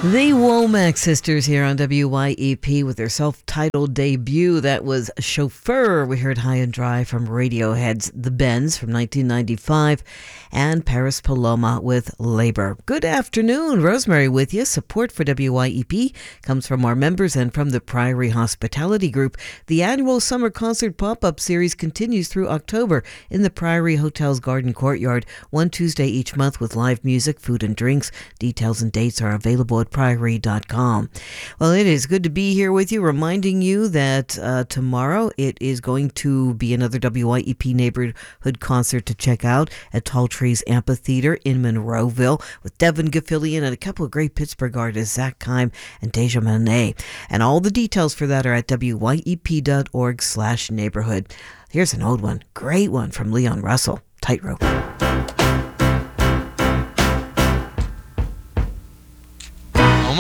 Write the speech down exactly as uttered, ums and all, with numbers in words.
The Womack sisters here on W Y E P with their self-titled debut. That was Chauffeur. We heard High and Dry from Radiohead's The Bends from nineteen ninety-five, and Paris Paloma with Labor. Good afternoon. Rosemary with you. Support for W Y E P comes from our members and from the Priory Hospitality Group. The annual summer concert pop-up series continues through October in the Priory Hotel's Garden Courtyard, one Tuesday each month with live music, food and drinks. Details and dates are available at priory dot com. Well, it is good to be here with you, reminding you that uh, tomorrow it is going to be another W Y E P neighborhood concert to check out at Tall Trees Amphitheater in Monroeville with Devin Gaffilian and a couple of great Pittsburgh artists, Zach Kime and Deja Monet. And all the details for that are at W Y E P dot org slash neighborhood. Here's an old one, great one from Leon Russell, Tightrope.